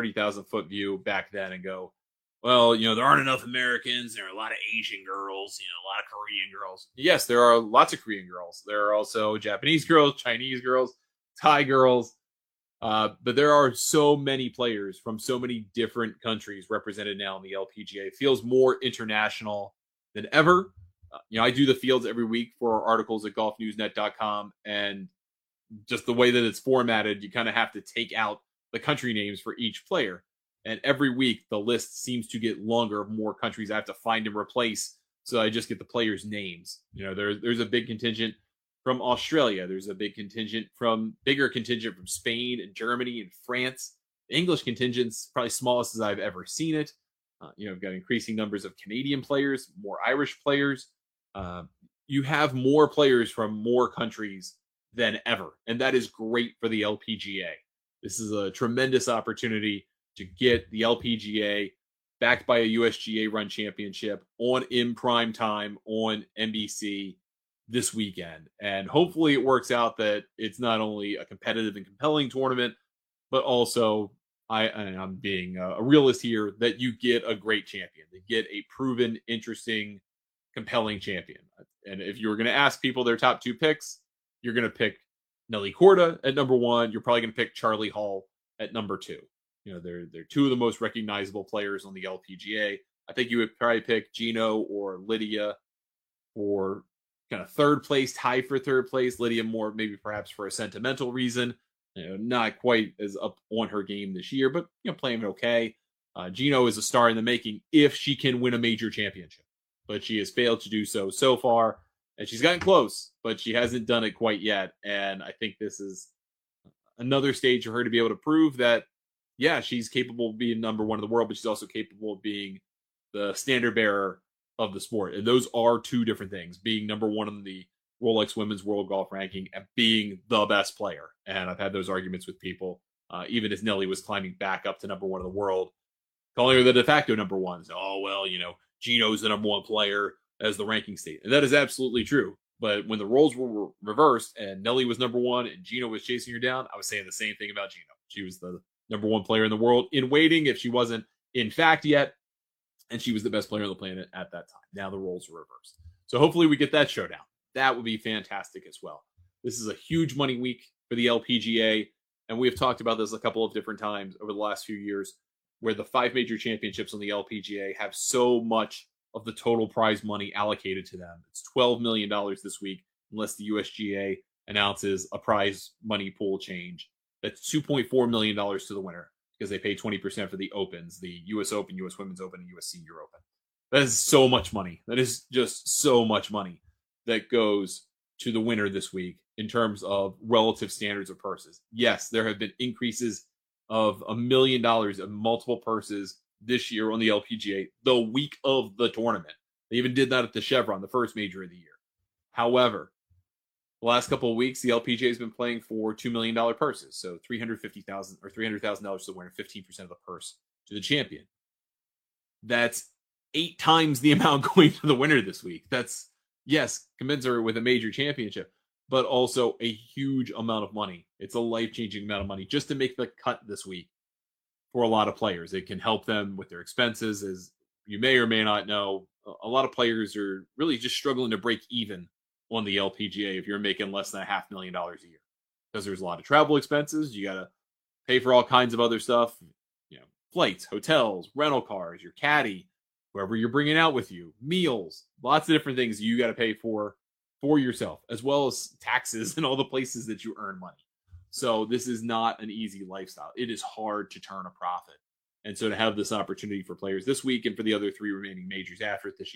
30,000-foot view back then and go, well, there aren't enough Americans. There are a lot of Asian girls, a lot of Korean girls. Yes, there are lots of Korean girls. There are also Japanese girls, Chinese girls, Thai girls. But there are so many players from so many different countries represented now in the LPGA. It feels more international than ever. I do the fields every week for our articles at golfnewsnet.com, and just the way that it's formatted, you kind of have to take out the country names for each player. And every week, the list seems to get longer of more countries I have to find and replace. So I just get the players' names. There's a big contingent from Australia. There's a bigger contingent from Spain and Germany and France. The English contingent's probably smallest as I've ever seen it. I've got increasing numbers of Canadian players, more Irish players. You have more players from more countries than ever, and that is great for the LPGA. This is a tremendous opportunity to get the LPGA backed by a USGA run championship in prime time on NBC this weekend. And hopefully it works out that it's not only a competitive and compelling tournament, but also I'm being a realist here, that you get a great champion, that get a proven, interesting, compelling champion. And if you were going to ask people their top two picks, you're going to pick Nelly Korda at number one. You're probably going to pick Charlie Hall at number two. They're two of the most recognizable players on the LPGA. I think you would probably pick Gino or Lydia for kind of third place, tie for third place. Lydia more maybe perhaps for a sentimental reason. Not quite as up on her game this year, but playing okay. Gino is a star in the making if she can win a major championship, but she has failed to do so far. And she's gotten close, but she hasn't done it quite yet. And I think this is another stage for her to be able to prove that, yeah, she's capable of being number one in the world, but she's also capable of being the standard bearer of the sport. And those are two different things, being number one in the Rolex Women's World Golf Ranking and being the best player. And I've had those arguments with people, even as Nelly was climbing back up to number one in the world, calling her the de facto number one. So, Gino's the number one player as the ranking state. And that is absolutely true. But when the roles were reversed and Nelly was number one and Gino was chasing her down, I was saying the same thing about Gino. She was the number one player in the world in waiting, if she wasn't in fact yet. And she was the best player on the planet at that time. Now the roles are reversed. So hopefully we get that showdown. That would be fantastic as well. This is a huge money week for the LPGA. And we have talked about this a couple of different times over the last few years, where the 5 major championships on the LPGA have so much of the total prize money allocated to them. It's $12 million this week, unless the USGA announces a prize money pool change. That's $2.4 million to the winner, because they pay 20% for the Opens, the US Open, US Women's Open, and US Senior Open. That is so much money. That is just so much money that goes to the winner this week in terms of relative standards of purses. Yes, there have been increases of $1 million of multiple purses this year on the LPGA, the week of the tournament. They even did that at the Chevron, the first major of the year. However, the last couple of weeks, the LPGA has been playing for $2 million purses. So $350,000 or $300,000 to the winner, 15% of the purse to the champion. That's 8 times the amount going to the winner this week. That's, yes, commensurate with a major championship, but also a huge amount of money. It's a life-changing amount of money just to make the cut this week for a lot of players. It can help them with their expenses. As you may or may not know, a lot of players are really just struggling to break even on the LPGA if you're making less than $500,000 a year, because there's a lot of travel expenses. You got to pay for all kinds of other stuff, flights, hotels, rental cars, your caddy, whoever you're bringing out with you, meals, lots of different things you got to pay for yourself, as well as taxes and all the places that you earn money. So this is not an easy lifestyle. It is hard to turn a profit. And so to have this opportunity for players this week and for the other 3 remaining majors after it this year,